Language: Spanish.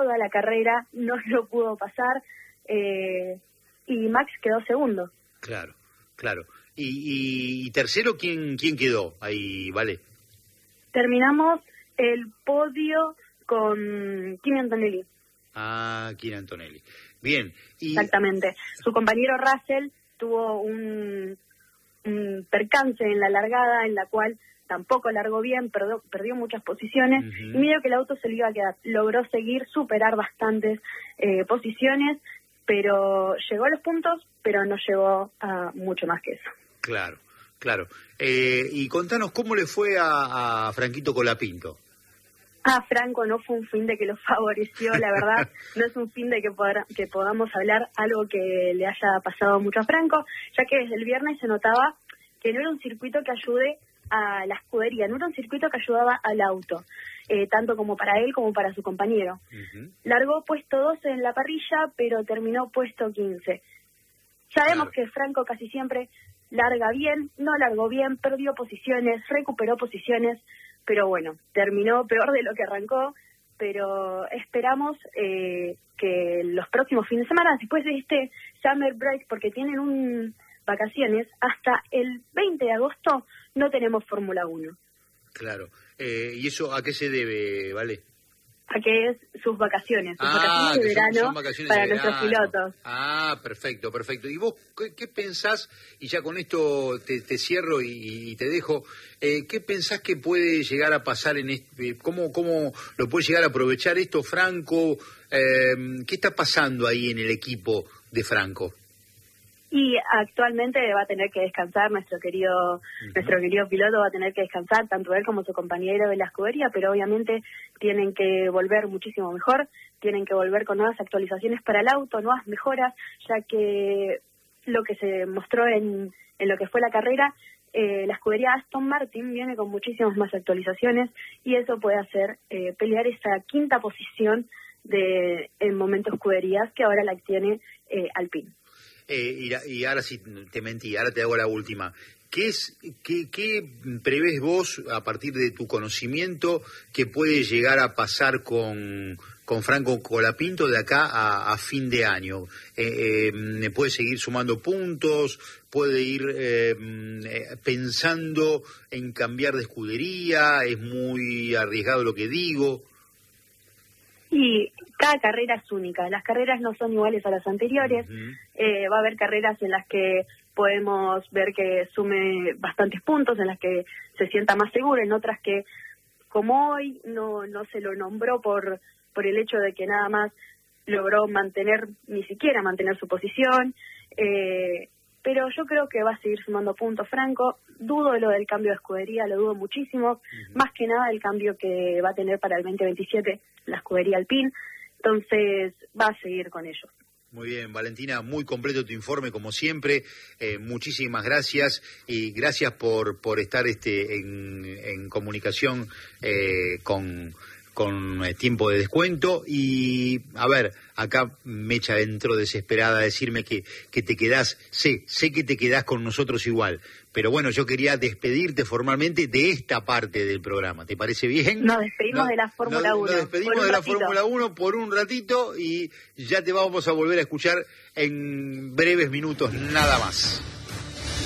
toda la carrera, no lo pudo pasar, y Max quedó segundo. Claro, claro. ¿Y tercero quién quedó ahí, Vale? Terminamos el podio con Kimi Antonelli. Ah, Kimi Antonelli. Bien. Exactamente. Su compañero Russell tuvo un percance en la largada en la cual tampoco largó bien, perdió muchas posiciones, y medio que el auto se le iba a quedar. Logró superar bastantes posiciones, pero llegó a los puntos, pero no llegó a mucho más que eso. Claro, claro. Y contanos cómo le fue a Franquito Colapinto. Franco no fue un fin de que lo favoreció, la verdad. No es un fin de que podamos hablar algo que le haya pasado mucho a Franco, ya que desde el viernes se notaba que no era un circuito que ayude a la escudería, no era un circuito que ayudaba al auto, tanto como para él como para su compañero. Largó puesto 12 en la parrilla, pero terminó puesto 15. Sabemos que Franco casi siempre larga bien, no largó bien, perdió posiciones, recuperó posiciones, pero bueno, terminó peor de lo que arrancó, pero esperamos que los próximos fines de semana, después de este Summer Break, porque tienen vacaciones, hasta el 20 de agosto no tenemos Fórmula 1. Claro. ¿Y eso a qué se debe, Vale? A que es sus vacaciones de verano son vacaciones para de nuestros pilotos. Perfecto, perfecto. ¿Y vos qué pensás? Y ya con esto te cierro y te dejo. ¿Qué pensás que puede llegar a pasar en cómo lo puede llegar a aprovechar esto Franco? ¿Qué está pasando ahí en el equipo de Franco? Y actualmente va a tener que descansar nuestro querido piloto, va a tener que descansar, tanto él como su compañero de la escudería, pero obviamente tienen que volver muchísimo mejor, tienen que volver con nuevas actualizaciones para el auto, nuevas mejoras, ya que lo que se mostró en lo que fue la carrera, la escudería Aston Martin viene con muchísimas más actualizaciones, y eso puede hacer pelear esa quinta posición en momento escuderías que ahora la tiene Alpine. Y ahora sí te mentí, ahora te hago la última. ¿Qué prevés vos, a partir de tu conocimiento, que puede llegar a pasar con Franco Colapinto de acá a fin de año? ¿Puede seguir sumando puntos? ¿Puede ir pensando en cambiar de escudería? ¿Es muy arriesgado lo que digo? Y cada carrera es única, las carreras no son iguales a las anteriores, va a haber carreras en las que podemos ver que sume bastantes puntos, en las que se sienta más seguro, en otras que, como hoy, no se lo nombró por el hecho de que nada más logró ni siquiera mantener su posición, pero yo creo que va a seguir sumando puntos Franco. Dudo de lo del cambio de escudería, lo dudo muchísimo, más que nada el cambio que va a tener para el 2027 la escudería Alpine, entonces va a seguir con ellos. Muy bien, Valentina, muy completo tu informe como siempre, muchísimas gracias y gracias por estar en comunicación con tiempo de descuento. Y a ver, acá Mecha entró desesperada a decirme que te quedás, sé que te quedás con nosotros igual, pero bueno, yo quería despedirte formalmente de esta parte del programa, ¿te parece bien? Nos despedimos de la Fórmula 1. Nos despedimos de la Fórmula 1 por un ratito y ya te vamos a volver a escuchar en breves minutos, nada más.